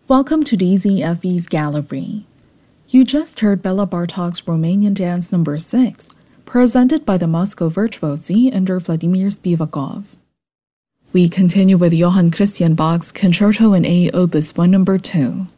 Welcome to DZFE's Gallery. You just heard Bela Bartok's Romanian Dance No. 6, presented by the Moscow Virtuosi under Vladimir Spivakov. We continue with Johann Christian Bach's Concerto in A, Opus 1 No. 2.